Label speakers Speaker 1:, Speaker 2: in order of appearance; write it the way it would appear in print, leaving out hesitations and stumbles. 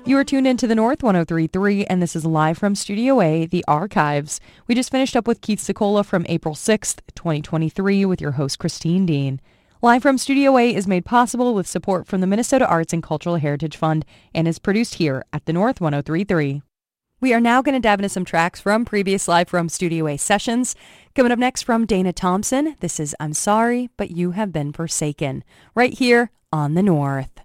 Speaker 1: You are tuned into the North 103.3, and this is live from Studio A, the Archives. We just finished up with Keith Secola from April 6th, 2023, with your host, Christine Dean. Live from Studio A is made possible with support from the Minnesota Arts and Cultural Heritage Fund and is produced here at the North 103.3. We are now going to dive into some tracks from previous Live from Studio A sessions. Coming up next from Dana Thompson, this is I'm Sorry, But You Have Been Forsaken, right here on the North.